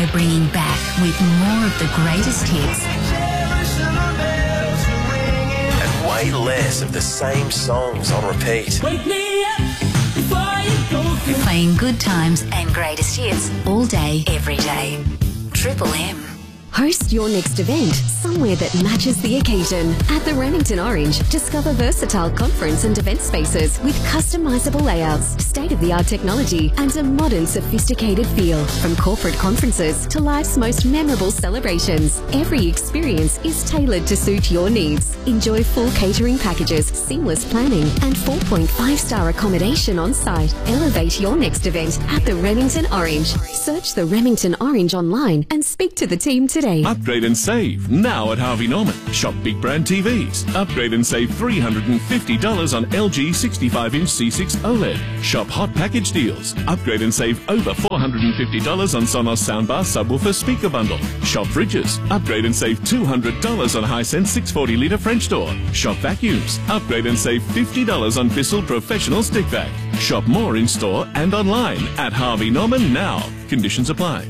we're bringing back with more of the greatest hits. And way less of the same songs on repeat. Wake me up before you go. Playing good times and greatest hits all day, every day. Triple M. Host your next event somewhere that matches the occasion. At the Remington Orange, discover versatile conference and event spaces with customizable layouts, state-of-the-art technology, and a modern, sophisticated feel. From corporate conferences to life's most memorable celebrations, every experience is tailored to suit your needs. Enjoy full catering packages, seamless planning, and 4.5-star accommodation on site. Elevate your next event at the Remington Orange. Search the Remington Orange online and speak to the team today. Upgrade and save now at Harvey Norman. Shop big brand TVs. Upgrade and save $350 on LG 65-inch C6 OLED. Shop hot package deals. Upgrade and save over $450 on Sonos soundbar subwoofer speaker bundle. Shop fridges. Upgrade and save $200 on Hisense 640-litre French door. Shop vacuums. Upgrade and save $50 on Bissell Professional stick vac. Shop more in store and online at Harvey Norman now. Conditions apply.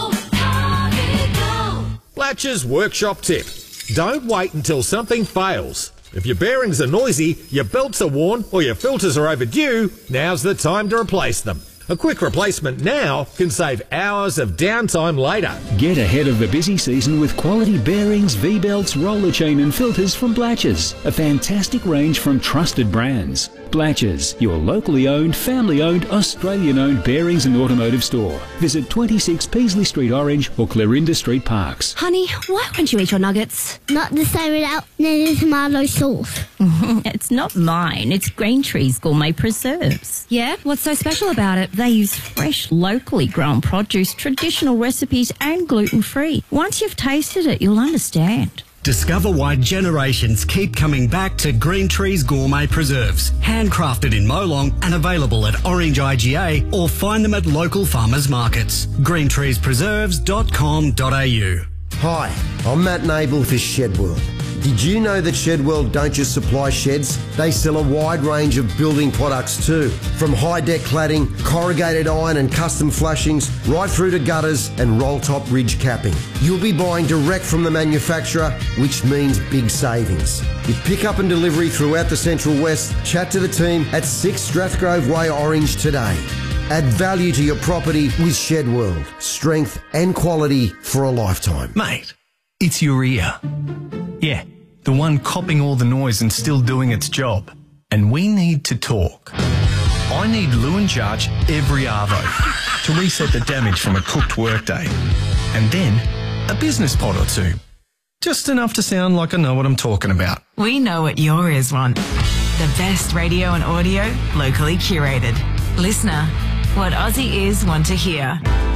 Blatcher's workshop tip. Don't wait until something fails. If your bearings are noisy, your belts are worn, or your filters are overdue, now's the time to replace them. A quick replacement now can save hours of downtime later. Get ahead of the busy season with quality bearings, V-belts, roller chain and filters from Blatcher's. A fantastic range from trusted brands. Blatcher's, your locally owned, family-owned, Australian-owned bearings and automotive store. Visit 26 Peasley Street Orange or Clarinda Street Parks. Honey, why won't you eat your nuggets? Not the same without any tomato sauce. It's not mine. It's Green Tree's Gourmet Preserves. Yeah? What's so special about it? They use fresh, locally grown produce, traditional recipes and gluten-free. Once you've tasted it, you'll understand. Discover why generations keep coming back to Green Tree's Gourmet Preserves. Handcrafted in Molong and available at Orange IGA or find them at local farmers markets. greentreespreserves.com.au. Hi, I'm Matt Nable for Shed World. Did you know that Shed World don't just supply sheds? They sell a wide range of building products too. From high-deck cladding, corrugated iron and custom flashings, right through to gutters and roll-top ridge capping. You'll be buying direct from the manufacturer, which means big savings. With pick-up and delivery throughout the Central West, chat to the team at 6 Strathgrove Way, Orange today. Add value to your property with Shed World. Strength and quality for a lifetime. Mate, it's Urea. Yeah, the one copping all the noise and still doing its job. And we need to talk. I need Lewin Charge every arvo to reset the damage from a cooked workday. And then a business pod or two. Just enough to sound like I know what I'm talking about. We know what your ears want. The best radio and audio, locally curated. Listener, what Aussie ears want to hear.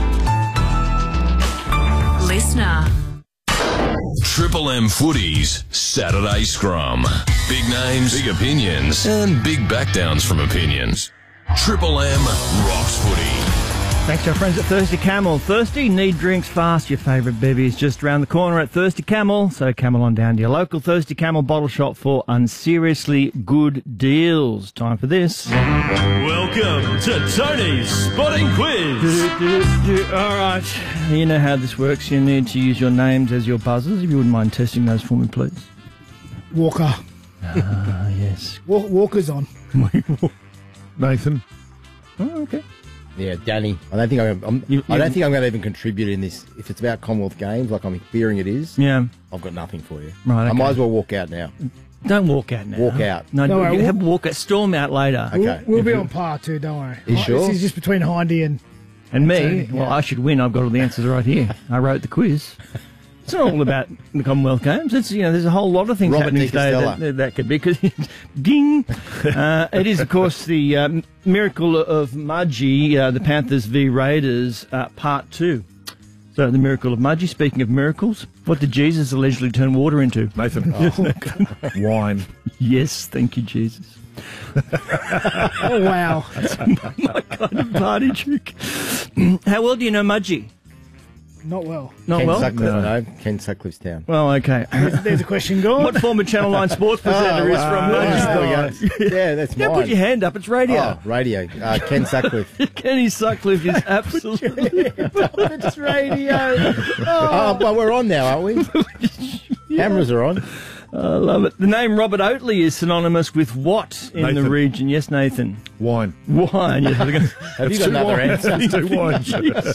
Listener. Triple M Footy's Saturday Scrum. Big names, big opinions, and big backdowns from opinions. Triple M rocks footy. Thanks to our friends at Thirsty Camel. Thirsty? Need drinks fast. Your favourite bevy is just around the corner at Thirsty Camel. So Camel on down to your local Thirsty Camel bottle shop for unseriously good deals. Time for this. Welcome to Tony's Spotting Quiz. All right. You know how this works. You need to use your names as your buzzers. If you wouldn't mind testing those for me, please. Walker. Ah, yes. Walker's on. Nathan. Oh, okay. Yeah, Danny. I don't think I'm going to even contribute in this. If it's about Commonwealth Games, like I'm hearing it is, yeah, I've got nothing for you. Right, I okay. might as well walk out now. Don't walk out now. Walk out. No, Don't worry, you have a walk out. Storm out later. Okay. We'll be on par too, don't worry. You sure? This is just between Hindy and me. Tony, Well, I should win. I've got all the answers right here. I wrote the quiz. It's not all about the Commonwealth Games. It's, you know, there's a whole lot of things Robert happening today that could be. Because ding! It is, of course, the miracle of Mudgee, the Panthers v Raiders, Part 2. So, the miracle of Mudgee. Speaking of miracles, what did Jesus allegedly turn water into? Nathan. Wine. Yes, thank you, Jesus. oh, wow. That's my kind of party trick. How well do you know Mudgee? Not well. Not Ken well? Sutcliffe, no. Ken Sutcliffe's town. Well, okay. There's a question gone. What former Channel 9 sports presenter is from There we London? go. Yeah, that's Yeah, mine. put your hand up. It's radio. Oh, radio. Ken Sutcliffe. Kenny Sutcliffe is absolutely... It's radio. Oh, well, we're on now, aren't we? Cameras are on. I love it. The name Robert Oatley is synonymous with what in the Nathan. region? Yes, Nathan. Wine. Wine. Yes, Have you got another answer? Two wines.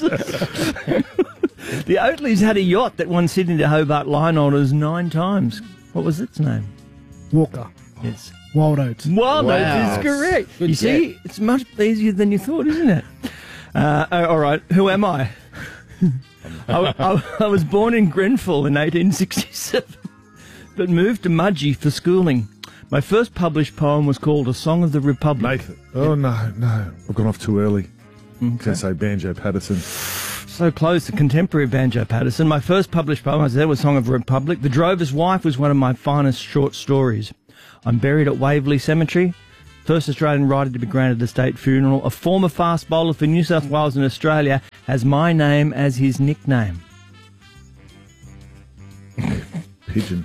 The Oatleys had a yacht that won Sydney to Hobart line honours 9 times. What was its name? Walker. Yes. Wild Oats. Wild Wow. Oats is correct. Good you see, guess. it's much easier than you thought, isn't it? All right, who am I? I was born in Grenfell in 1867, but moved to Mudgee for schooling. My first published poem was called A Song of the Republic. Nathan. Oh, no. I've gone off too early. Okay. Can I say Banjo Patterson? So close to contemporary Banjo Patterson. My first published poem, as I said, was Song of the Republic. The Drover's Wife was one of my finest short stories. I'm buried at Waverley Cemetery. First Australian writer to be granted a state funeral. A former fast bowler for New South Wales and Australia has my name as his nickname. Pigeon.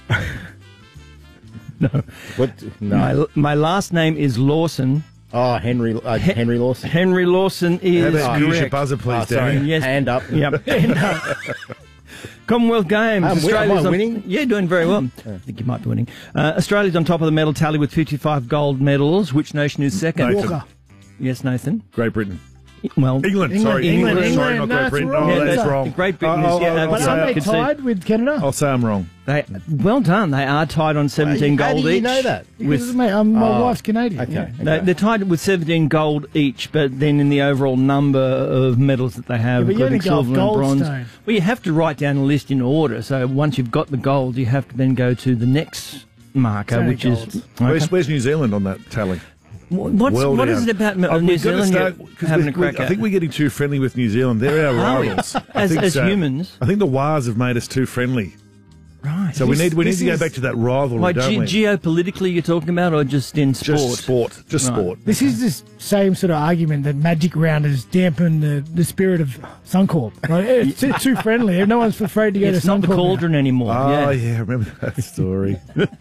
No. What? No. My last name is Lawson. Oh, Henry Lawson. Henry Lawson is How about use your correct. buzzer, please, Sorry. Danny? Yes. Hand up. Yep. Hand up. Commonwealth Games. Am Australia's I on- winning? Yeah, doing very well. I think you might be winning. Australia's on top of the medal tally with 55 gold medals. Which nation is second? Nathan. Walker. Yes, Nathan. Great Britain. Well, England. Sorry. England. Sorry, not No, Great it's Britain. wrong. Oh, Yeah, that's that's- wrong. Great Britain is, yeah, But Yeah, aren't they concede. tied with Canada? I'll say I'm wrong. Well done. They are tied on 17 How gold do you each. know that? Because, With, mate, my wife's Canadian. Okay. Yeah. they're tied with 17 gold each, but then in the overall number of medals that they have, Yeah, but you including only go off silver and bronze. Goldstone. Well, you have to write down a list in order. So once you've got the gold, you have to then go to the next marker, Only which is... golds. Where's New Zealand on that tally? What is it about New Zealand you're having a crack I at? think we're getting too friendly with New Zealand. They're our Are we? rivals. I As think so. humans? I think the Wars have made us too friendly. Right. So we need to go back to that rivalry, Why, don't we? geopolitically you're talking about, or just in sport? Just sport. Just Right. sport. This is the same sort of argument that Magic Round has dampened the spirit of Suncorp. Right? It's too friendly. No one's afraid to go It's to not Suncorp. the cauldron anymore. Oh, yeah, remember that story.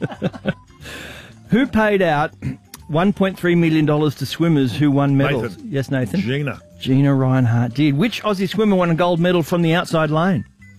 Who paid out $1.3 million to swimmers who won medals? Nathan. Yes, Nathan? Gina Reinhart did. Which Aussie swimmer won a gold medal from the outside lane?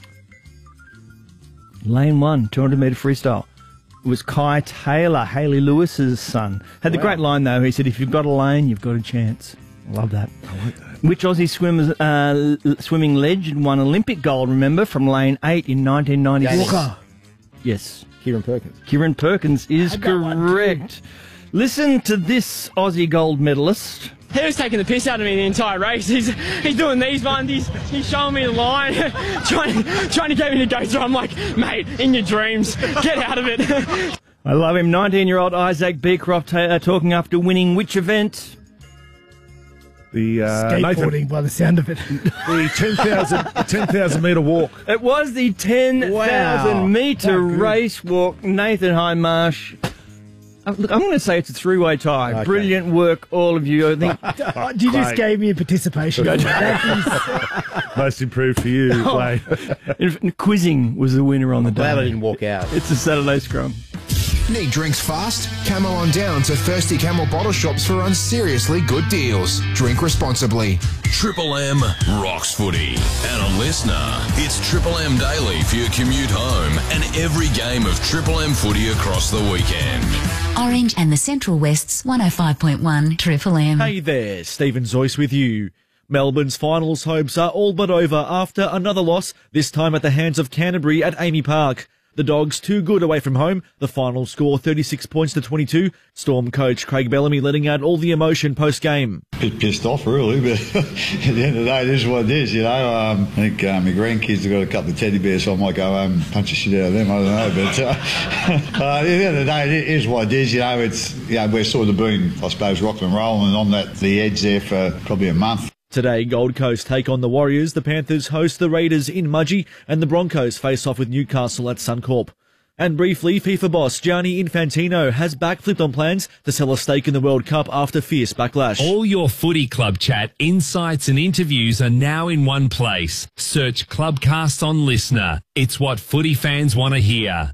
Lane 1, 200-metre freestyle. It was Kai Taylor, Hayley Lewis's son. Had the great line, though. He said, if you've got a lane, you've got a chance. I love that. I like that. Which Aussie swimming legend won Olympic gold, remember, from lane 8 in 1996? Walker. Yes. Kieran Perkins. Kieran Perkins is correct. Listen to this Aussie gold medalist. He was taking the piss out of me the entire race. He's doing these ones. He's showing me the line, trying to get me to go through. I'm like, mate, in your dreams, get out of it. I love him. 19-year-old Isaac Beecroft talking after winning which event? The Skateboarding Nathan, by the sound of it. the 10,000 metre walk. It was the 10,000 Wow. metre race walk. Nathan Highmarsh. Look, I'm going to say it's a three-way tie. Okay. Brilliant work, all of you. I think You just Great. gave me a participation. Most improved for you, Blade. quizzing was the winner on the day. Glad I didn't walk out. It's a Saturday scrum. Need drinks fast? Camel on down to Thirsty Camel bottle shops for unseriously good deals. Drink responsibly. Triple M rocks footy. And a listener, it's Triple M Daily for your commute home and every game of Triple M footy across the weekend. Orange and the Central West's 105.1 Triple M. Hey there, Stephen Zoyce with you. Melbourne's finals hopes are all but over after another loss, this time at the hands of Canterbury at Amy Park. The Dogs too good away from home. The final score 36 points to 22. Storm coach Craig Bellamy letting out all the emotion post-game. Bit pissed off really, but at the end of the day, this is what it is, you know. I think my grandkids have got a couple of teddy bears, so I might go home and punch the shit out of them, I don't know. But at the end of the day, it is what it is, you know. It's, you know, we're sort of been, I suppose, rocking and rolling on the edge there for probably a month. Today, Gold Coast take on the Warriors, the Panthers host the Raiders in Mudgee, and the Broncos face off with Newcastle at Suncorp. And briefly, FIFA boss Gianni Infantino has backflipped on plans to sell a stake in the World Cup after fierce backlash. All your footy club chat, insights and interviews are now in one place. Search Clubcast on Listener. It's what footy fans want to hear.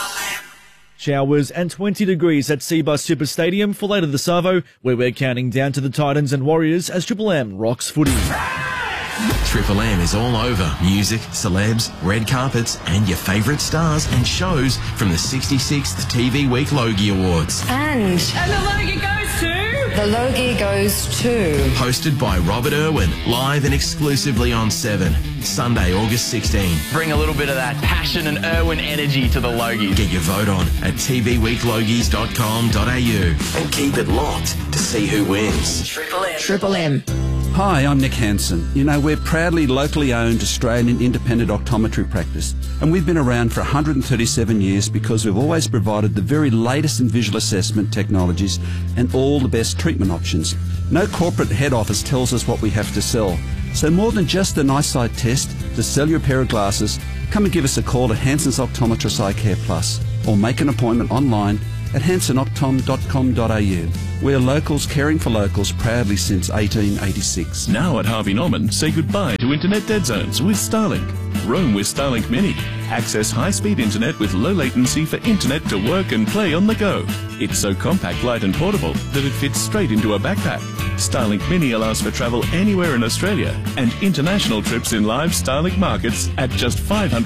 Showers and 20 degrees at Seabus Super Stadium for later this Savo, where we're counting down to the Titans and Warriors as Triple M rocks footy. Triple M is all over music, celebs, red carpets, and your favourite stars and shows from the 66th TV Week Logie Awards. And the Logie goes to... The Logie goes to... Hosted by Robert Irwin, live and exclusively on 7, Sunday, August 16. Bring a little bit of that passion and Irwin energy to the Logies. Get your vote on at tvweeklogies.com.au and keep it locked to see who wins. Triple M. Triple M. Hi, I'm Nick Hansen. You know, we're proudly locally owned Australian independent optometry practice, and we've been around for 137 years because we've always provided the very latest in visual assessment technologies and all the best treatment options. No corporate head office tells us what we have to sell. So more than just an eyesight test, to sell your pair of glasses, come and give us a call at Hansen's Optometrist Eye Care Plus, or make an appointment online at hansenoptom.com.au. We're locals caring for locals proudly since 1886. Now at Harvey Norman, say goodbye to internet dead zones with Starlink. Roam with Starlink Mini. Access high-speed internet with low latency for internet to work and play on the go. It's so compact, light and portable that it fits straight into a backpack. Starlink Mini allows for travel anywhere in Australia and international trips in live Starlink markets at just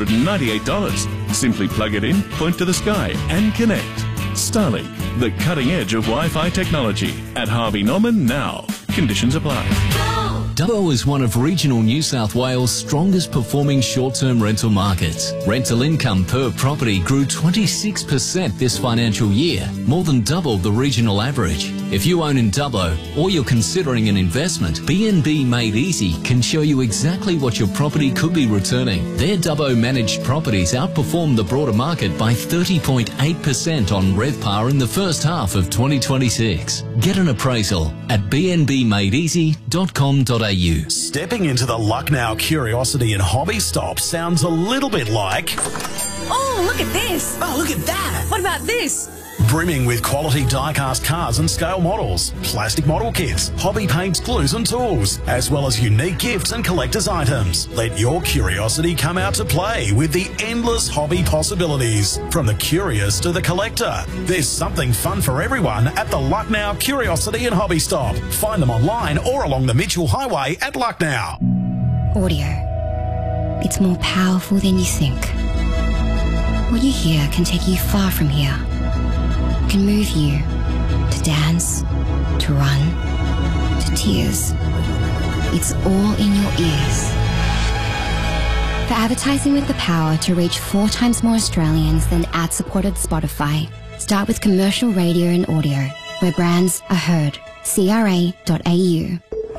$598. Simply plug it in, point to the sky and connect. Starlink, the cutting edge of Wi-Fi technology. At Harvey Norman now. Conditions apply. Dubbo is one of regional New South Wales' strongest performing short-term rental markets. Rental income per property grew 26% this financial year, more than double the regional average. If you own in Dubbo or you're considering an investment, BNB Made Easy can show you exactly what your property could be returning. Their Dubbo managed properties outperformed the broader market by 30.8% on RevPAR in the first half of 2026. Get an appraisal at bnbmadeeasy.com.au. Stepping into the Lucknow Curiosity and Hobby Stop sounds a little bit like... Oh, look at this. Oh, look at that. What about this? Brimming with quality die-cast cars and scale models, plastic model kits, hobby paints, glues and tools, as well as unique gifts and collector's items. Let your curiosity come out to play with the endless hobby possibilities. From the curious to the collector, there's something fun for everyone at the Lucknow Curiosity and Hobby Stop. Find them online or along the Mitchell Highway at Lucknow. Audio. It's more powerful than you think. What you hear can take you far from here. Can move you to dance, to run, to tears. It's all in your ears. For advertising with the power to reach 4 times more Australians than ad-supported Spotify, start with commercial radio and audio, where brands are heard. CRA.au.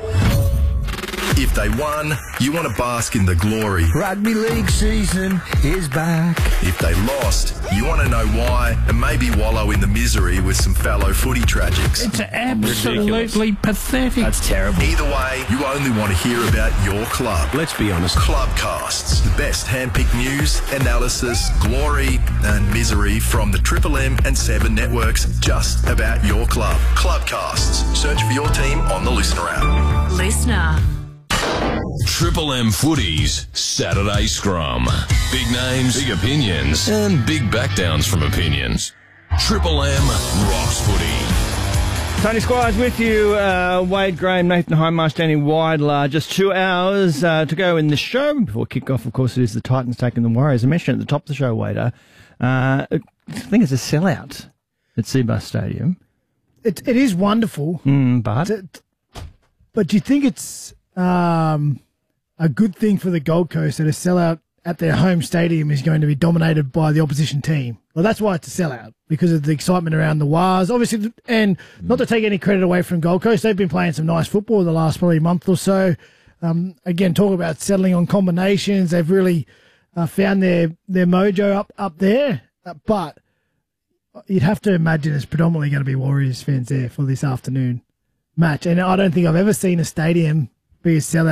If they won, you want to bask in the glory. Rugby league season is back. If they lost, you want to know why and maybe wallow in the misery with some fellow footy tragics. It's absolutely pathetic. That's terrible. Either way, you only want to hear about your club. Let's be honest. Clubcasts. The best handpicked news, analysis, glory and misery from the Triple M and 7 networks just about your club. Clubcasts. Search for your team on the Listener app. Listener. Triple M Footy's Saturday Scrum. Big names, big opinions, and big backdowns from opinions. Triple M rocks footy. Tony Squires with you, Wade Graham, Nathan Highmarsh, Danny Weidler. Just 2 hours to go in the show. Before kick-off, of course, it is the Titans taking the Warriors. I mentioned at the top of the show, Wader, I think it's a sellout at Seabus Stadium. It is wonderful. But do you think it's a good thing for the Gold Coast that a sellout at their home stadium is going to be dominated by the opposition team? Well, that's why it's a sellout, because of the excitement around the Wars. Obviously, and not to take any credit away from Gold Coast, they've been playing some nice football the last probably month or so. Again, talk about settling on combinations. They've really found their mojo up there. But you'd have to imagine it's predominantly going to be Warriors fans there for this afternoon match. And I don't think I've ever seen a stadium be a sellout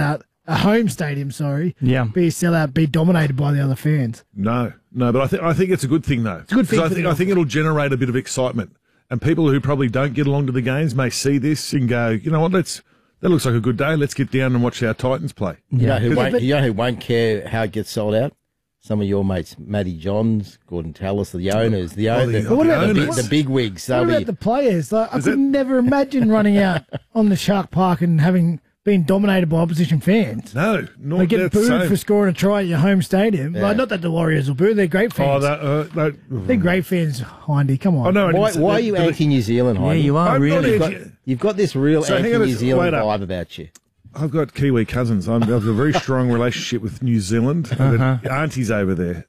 a home stadium, sorry, Yeah. be a sellout, be dominated by the other fans. No, but I think it's a good thing, though. It's a good thing. I think it'll generate a bit of excitement. And people who probably don't get along to the games may see this and go, you know what, that looks like a good day. Let's get down and watch our Titans play. You know who won't care how it gets sold out? Some of your mates, Matty Johns, Gordon Tallis, the owners, the big wigs. What about the players? Like, I could never imagine running out on the Shark Park and having been dominated by opposition fans. No, not they get booed for scoring a try at your home stadium. Yeah. Like, not that the Warriors will boo; they're great fans. They're great fans, Hindy. Come on. Why are you anti-New Zealand, Hindy? Yeah, you are really. You've got this real anti-New Zealand vibe about you. I've got Kiwi cousins. I've got a very strong relationship with New Zealand. I've got aunties over there.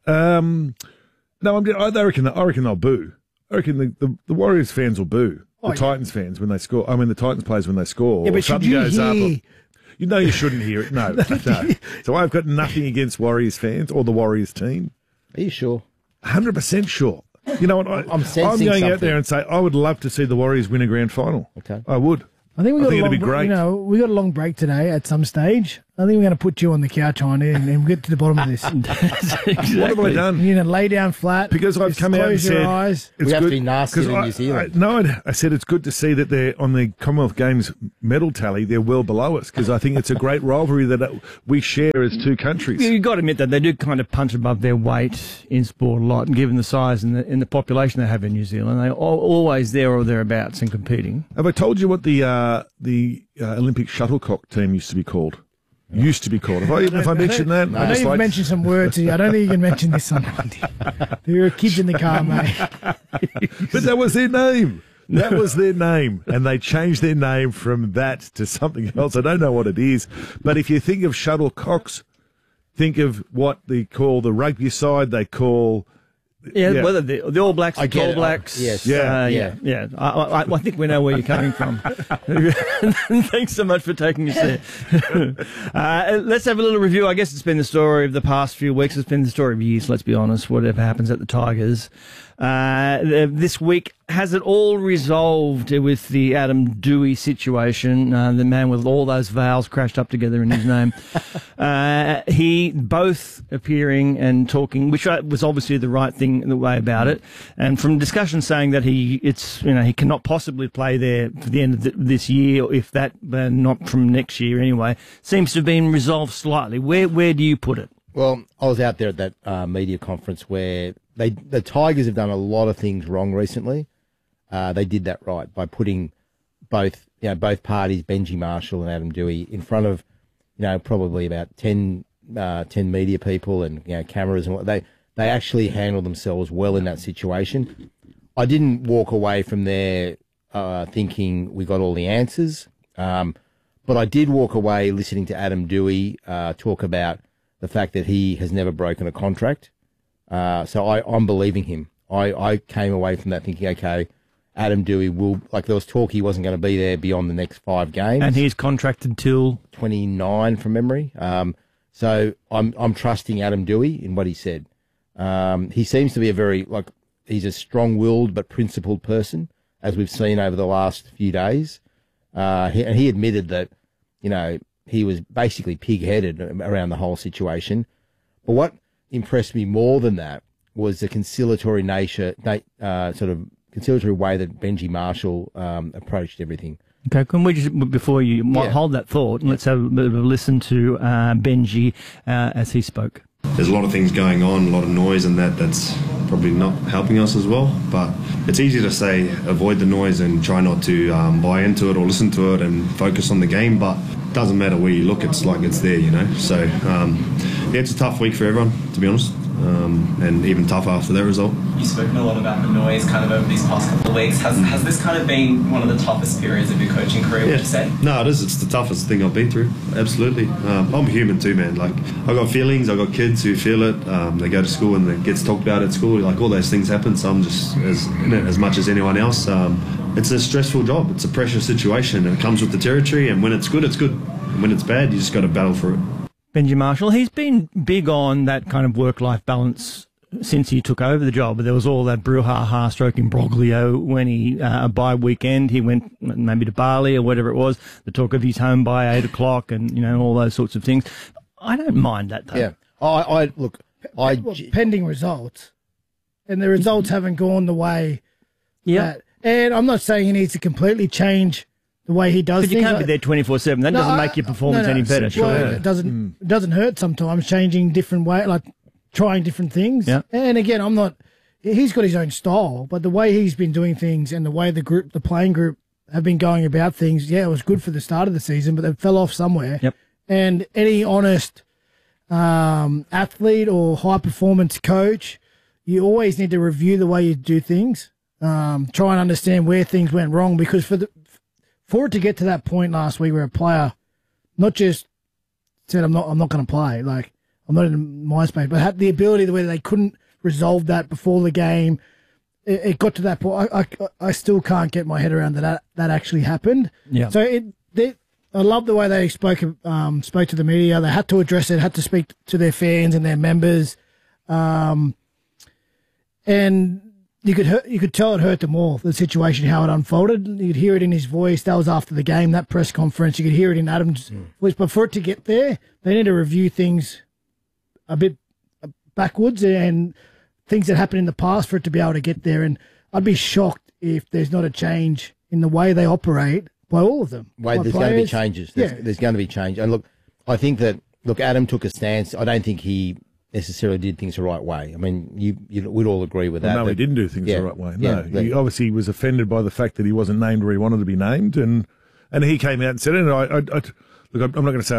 No, I reckon they'll boo. I reckon the Warriors fans will boo. The Titans fans when they score. I mean, the Titans players when they score. Yeah, but something goes up. You know you shouldn't hear it. No. So I've got nothing against Warriors fans or the Warriors team. Are you sure? 100% sure. You know what? I'm going out there and say I would love to see the Warriors win a grand final. Okay, I would. I think it'd be great. We got a long break today at some stage. I think we're going to put you on the couch, Hindy, and get to the bottom of this. Exactly. What have I done? You're going to lay down flat. Because I've come out and close your said eyes. We have to be nasty in New Zealand. I said it's good to see that they're on the Commonwealth Games medal tally. They're well below us because I think it's a great rivalry that we share as two countries. You've got to admit that they do kind of punch above their weight in sport a lot, and given the size and the population they have in New Zealand, they're always there or thereabouts and competing. Have I told you what the Olympic shuttlecock team used to be called? Used to be called. Have I mentioned that? I know you've mentioned some words here. I don't think you can mention this on Monday. There are kids in the car, mate. But that was their name. That was their name. And they changed their name from that to something else. I don't know what it is. But if you think of shuttlecocks, think of what they call the rugby side. They call... Yeah, whether the All Blacks, the All Blacks. Yes. Yeah. I think we know where you're coming from. Thanks so much for taking us there. Let's have a little review. I guess it's been the story of the past few weeks. It's been the story of years, let's be honest, whatever happens at the Tigers. This week, has it all resolved with the Adam Doueihi situation? The man with all those vowels crashed up together in his name. He both appearing and talking, which was obviously the right thing the way about it. And from discussion saying that he cannot possibly play there for the end of this year, or if that, not from next year anyway, seems to have been resolved slightly. Where do you put it? Well, I was out there at that media conference where the Tigers have done a lot of things wrong recently. They did that right by putting both parties, Benji Marshall and Adam Doueihi, in front of probably about 10 media people and cameras and what they actually handled themselves well in that situation. I didn't walk away from there thinking we got all the answers, but I did walk away listening to Adam Doueihi talk about the fact that he has never broken a contract. So I'm believing him. I came away from that thinking, okay, Adam Doueihi will, there was talk he wasn't going to be there beyond the next 5 games. And he's contracted till 29 from memory. So I'm trusting Adam Doueihi in what he said. He seems to be he's a strong-willed but principled person, as we've seen over the last few days. And he admitted that, he was basically pig-headed around the whole situation. But what impressed me more than that was the conciliatory conciliatory way that Benji Marshall approached everything. Okay, can we just, before you hold that thought, let's have a bit of a listen to Benji as he spoke. There's a lot of things going on, a lot of noise, and that's probably not helping us as well. But it's easy to say avoid the noise and try not to buy into it or listen to it and focus on the game, but it doesn't matter where you look, it's like it's there, So, it's a tough week for everyone, to be honest, and even tougher after that result. You've spoken a lot about the noise kind of over these past couple of weeks. Has this kind of been one of the toughest periods of your coaching career, would you say? No, it is. It's the toughest thing I've been through. Absolutely. I'm human too, man. I've got feelings. I've got kids who feel it. They go to school and it gets talked about at school. All those things happen, so I'm just in it as much as anyone else. It's a stressful job. It's a pressure situation, and it comes with the territory, and when it's good, it's good. And when it's bad, you just got to battle for it. Benji Marshall, he's been big on that kind of work-life balance since he took over the job. There was all that brouhaha stroking Broglio when he, a bye weekend, he went maybe to Bali or whatever it was, the talk of he's home by 8 o'clock and, all those sorts of things. I don't mind that, though. Yeah. Pending results. And the results haven't gone the way that. And I'm not saying he needs to completely change the way he does things. But you can't be there 24/7. That doesn't make your performance any better, sure. It doesn't hurt sometimes, changing different way, like trying different things. Yeah. And again, he's got his own style, but the way he's been doing things and the way the playing group have been going about things, it was good for the start of the season, but they fell off somewhere. Yep. And any honest athlete or high-performance coach, you always need to review the way you do things, try and understand where things went wrong, because for it to get to that point last week where a player not just said, I'm not going to play, like, I'm not in my space, but had the ability where they couldn't resolve that before the game. It got to that point. I still can't get my head around that actually happened. Yeah. So I love the way they spoke to the media. They had to address it, had to speak to their fans and their members, and you could tell it hurt them all, the situation, how it unfolded. You could hear it in his voice. That was after the game, that press conference. You could hear it in Adam's voice. But for it to get there, they need to review things a bit backwards and things that happened in the past for it to be able to get there. And I'd be shocked if there's not a change in the way they operate by all of them. There's going to be changes. There's going to be change. And look, I think that, Adam took a stance. I don't think he necessarily did things the right way. I mean, you would all agree with that. No, he didn't do things the right way. No, he obviously was offended by the fact that he wasn't named where he wanted to be named, and he came out and said it. And I'm not going to say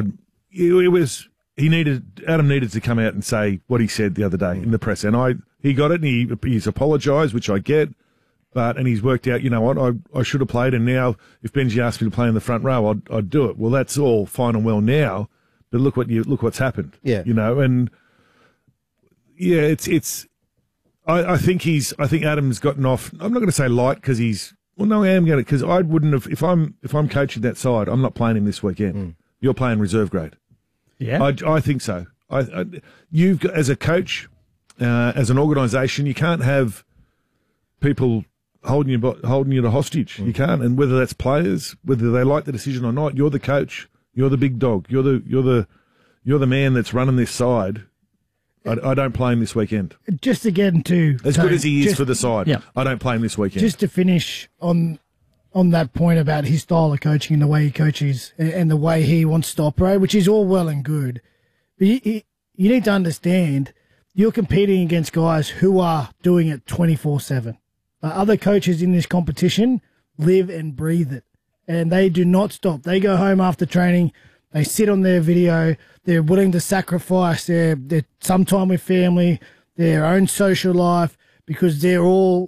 Adam needed to come out and say what he said the other day in the press, and he got it, and he's apologised, which I get, and he's worked out. You know what? I should have played, and now if Benji asked me to play in the front row, I'd do it. Well, that's all fine and well now, but look what's happened. Yeah, and. Yeah, it's. I think Adam's gotten off. I'm not going to say light because he's. Well, no, I am going to, because I wouldn't have if I'm coaching that side. I'm not playing him this weekend. You're playing reserve grade. Yeah, I think so. You've got, as a coach, as an organisation, you can't have people holding you to hostage. You can't, and whether that's players, whether they like the decision or not, you're the coach. You're the big dog. You're the man that's running this side. I don't play him this weekend. Just again to as good as he is for the side, yeah. I don't play him this weekend. Just to finish on that point about his style of coaching and the way he coaches and the way he wants to operate, which is all well and good. But you need to understand you're competing against guys who are doing it 24/7. Other coaches in this competition live and breathe it, and they do not stop. They go home after training. They sit on their video. They're willing to sacrifice their some time with family, their own social life, because they're all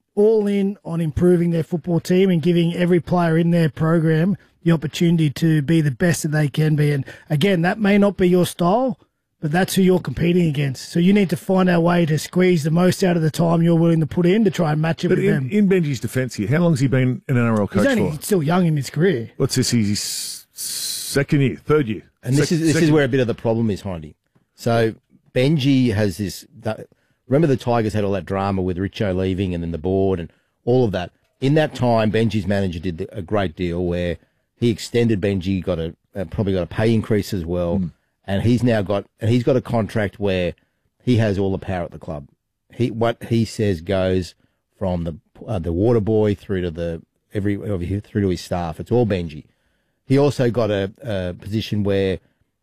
in on improving their football team and giving every player in their program the opportunity to be the best that they can be. And again, that may not be your style, but that's who you're competing against. So you need to find a way to squeeze the most out of the time you're willing to put in to try and match it with them. In Benji's defence here, how long has he been an NRL coach for? He's still young in his career. What's this? He's second year, third year. And this is where a bit of the problem is, Hindy. So Benji has this. Remember the Tigers had all that drama with Richo leaving and then the board and all of that. In that time, Benji's manager did a great deal where he extended Benji, probably got a pay increase as well, and he's got a contract where he has all the power at the club. What he says goes from the water boy through to through to his staff. It's all Benji. He also got a position where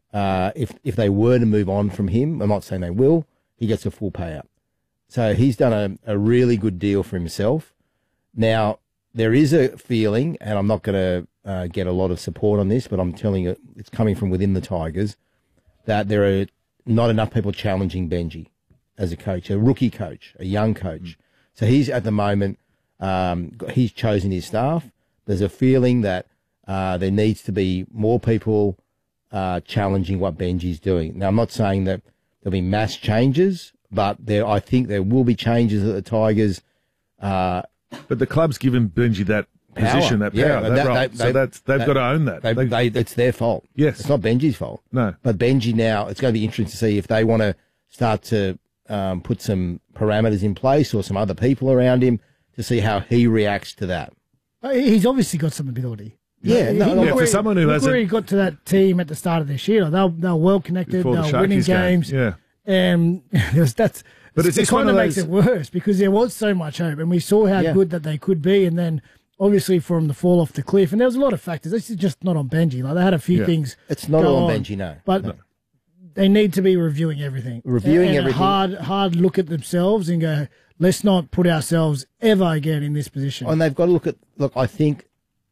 if they were to move on from him, I'm not saying they will, he gets a full payout. So he's done a really good deal for himself. Now, there is a feeling, and I'm not going to get a lot of support on this, but I'm telling you, it's coming from within the Tigers, that there are not enough people challenging Benji as a coach, a rookie coach, a young coach. So he's at the moment, he's chosen his staff. There's a feeling that there needs to be more people challenging what Benji's doing. Now, I'm not saying that there'll be mass changes, but I think there will be changes at the Tigers. But the club's given Benji that position, that power, that role. So they've got to own that. It's their fault. Yes. It's not Benji's fault. No. But Benji now, it's going to be interesting to see if they want to start to put some parameters in place or some other people around him to see how he reacts to that. He's obviously got some ability. Yeah, for someone who hasn't... Where he got to that team at the start of this year, they were well connected, they were winning games. Yeah. And that's... But it kind of makes it worse because there was so much hope and we saw how good that they could be, and then obviously for him to fall off the cliff, and there was a lot of factors. This is just not on Benji. Like, they had a few things. It's not all on Benji, no. But they need to be reviewing everything. Reviewing and everything. A hard look at themselves and go, let's not put ourselves ever again in this position. And they've got to look, I think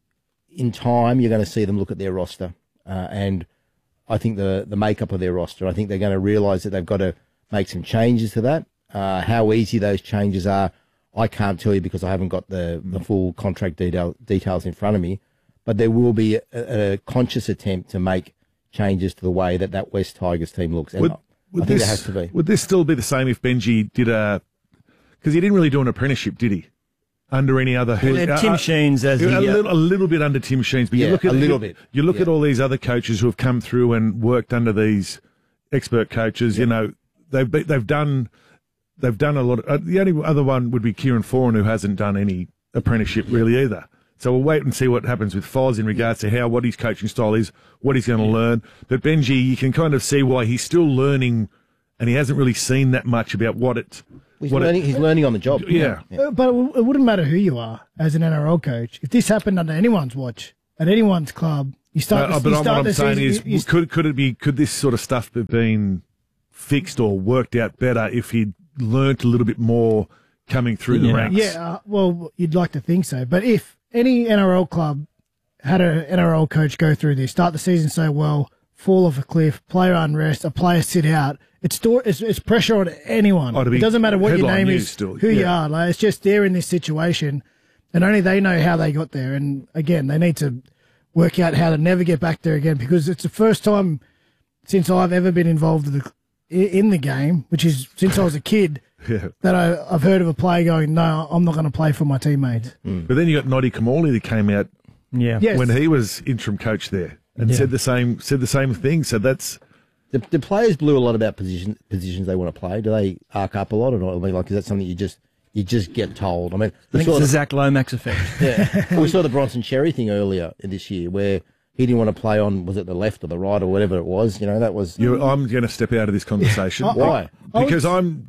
in time you're going to see them look at their roster, and I think the makeup of their roster, I think they're going to realise that they've got to make some changes to that. How easy those changes are, I can't tell you because I haven't got the full contract details in front of me, but there will be a conscious attempt to make changes to the way that West Tigers team looks. And I think there has to be. Would this still be the same if Benji did because he didn't really do an apprenticeship, did he? Under any other... Tim Sheens as a little bit under Tim Sheens, but you look at You look at all these other coaches who have come through and worked under these expert coaches. You know, they've done a lot. The only other one would be Kieran Foran, who hasn't done any apprenticeship really either. So we'll wait and see what happens with Foz in regards to what his coaching style is, what he's going to learn. But Benji, you can kind of see why he's still learning, and he hasn't really seen that much about what it's. He's learning on the job. Yeah. But it wouldn't matter who you are as an NRL coach. If this happened under anyone's watch, at anyone's club, you start. What I'm saying is, could this sort of stuff have been fixed or worked out better if he'd learnt a little bit more coming through the ranks? Yeah, well, you'd like to think so. But if any NRL club had an NRL coach go through this, start the season so well, fall off a cliff, player unrest, a player sit out, it's pressure on anyone. It doesn't matter what your name is, who you are. Like, it's just they're in this situation, and only they know how they got there. And again, they need to work out how to never get back there again, because it's the first time since I've ever been involved in the game, which is since I was a kid, that I've heard of a player going, no, I'm not going to play for my teammates. But then you got Noddy Kamali that came out when he was interim coach there and said the same thing. So that's the players blew a lot about positions they want to play. Do they arc up a lot or not? I mean, like, is that something you just get told? I mean, I think it's the Zach Lomax effect. Yeah, we saw the Bronson Cherry thing earlier in this year where he didn't want to play on, was it the left or the right or whatever it was? You know, that was. I'm going to step out of this conversation. Why? Because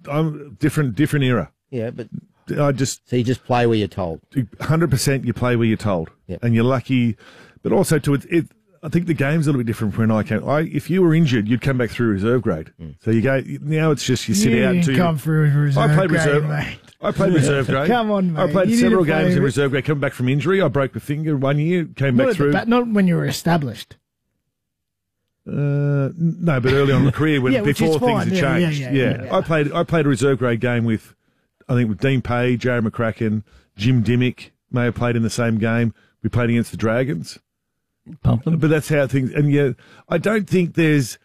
I'm different era. Yeah, but so you just play where you're told. 100%, you play where you're told, and you're lucky. But also, I think the game's a little bit different from when I came. If you were injured, you'd come back through reserve grade. So you go now. It's just you sit out until you come through reserve grade, mate. I played reserve grade. Come on, mate. I played several games in reserve grade. Coming back from injury, I broke my finger 1 year. Came back through. Not when you were established. No, but early on in the career, before things had changed. Yeah. I played a reserve grade game with Dean Page, Jared McCracken, Jim Dimmick may have played in the same game. We played against the Dragons. Pump them. But that's how things. And I don't think there's.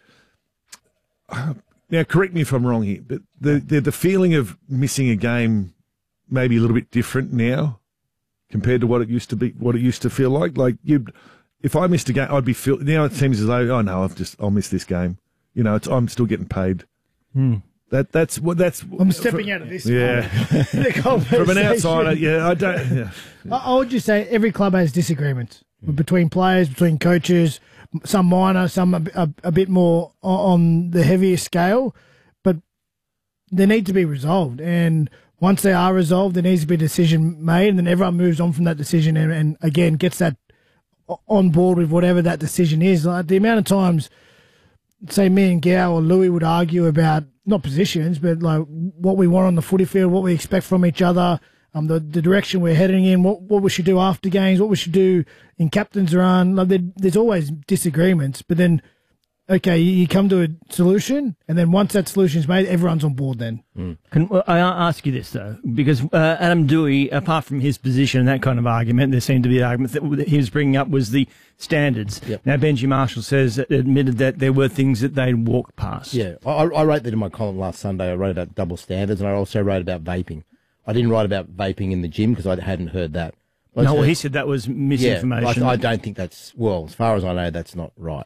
Now, correct me if I'm wrong here, but the feeling of missing a game may be a little bit different now compared to what it used to be, what it used to feel like. Like if I missed a game, I'd be now it seems as though, oh no, I'll miss this game. You know, I'm still getting paid. That's. I'm stepping out of this. Yeah. From an outsider, I don't. Yeah. I would just say every club has disagreements between players, between coaches. Some minor, some a bit more on the heavier scale, but they need to be resolved. And once they are resolved, there needs to be a decision made, and then everyone moves on from that decision and again, gets that on board with whatever that decision is. Like the amount of times, say, me and Gow or Louis would argue about, not positions, but like what we want on the footy field, what we expect from each other, the direction we're heading in, what we should do after games, what we should do in captain's run. Like there's always disagreements, but then, okay, you come to a solution, and then once that solution is made, everyone's on board then. Can I ask you this, though? Because Adam Dewey, apart from his position and that kind of argument, there seemed to be arguments that he was bringing up was the standards. Yep. Now, Benji Marshall admitted that there were things that they'd walked past. Yeah, I wrote that in my column last Sunday. I wrote about double standards, and I also wrote about vaping. I didn't write about vaping in the gym because I hadn't heard that. He said that was misinformation. Yeah, I don't think that's, well, as far as I know, that's not right.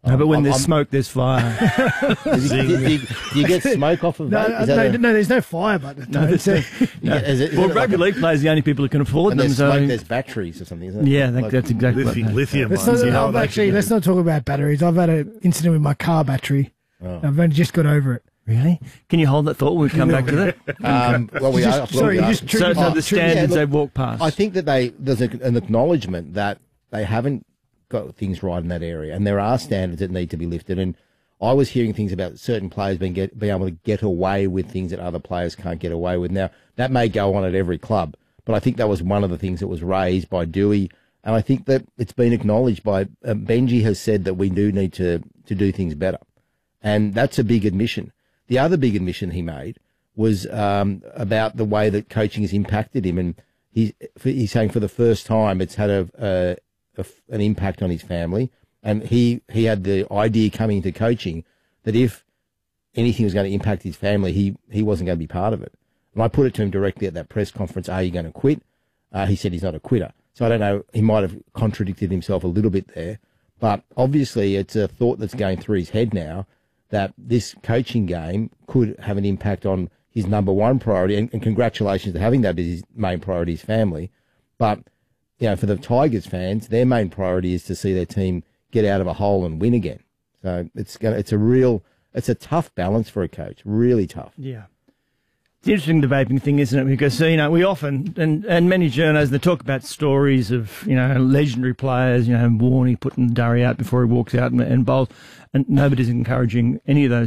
No, but when there's smoke, there's fire. do you get smoke off of that? No, there's no fire, but well, rugby league players are the only people who can afford and them. There's batteries or something, isn't it? Yeah, that's exactly lithium. Let's not talk about batteries. I've had an incident with my car battery. Oh. I've only just got over it. Really? Can you hold that thought when we come back to that? Well, we are. Sorry, so the standards they've walked past. I think that there's an acknowledgement that they haven't got things right in that area, and there are standards that need to be lifted. And I was hearing things about certain players being able to get away with things that other players can't get away with. Now, that may go on at every club, but I think that was one of the things that was raised by Dewey, and I think that it's been acknowledged by Benji has said that we do need to do things better, and that's a big admission. The other big admission he made was about the way that coaching has impacted him, and he's saying for the first time it's had an impact on his family, and he had the idea coming into coaching that if anything was going to impact his family, he wasn't going to be part of it. And I put it to him directly at that press conference, are you going to quit? He said he's not a quitter. So I don't know, he might have contradicted himself a little bit there, but obviously it's a thought that's going through his head now that this coaching game could have an impact on his number one priority, and congratulations to having that as his main priority, his family. But, you know, for the Tigers fans, their main priority is to see their team get out of a hole and win again. So it's a tough balance for a coach, really tough. Yeah. It's interesting, the vaping thing, isn't it? Because, you know, we often, and many journalists, they talk about stories of, you know, legendary players, you know, Warney putting Durry out before he walks out and bowls, and nobody's encouraging any of those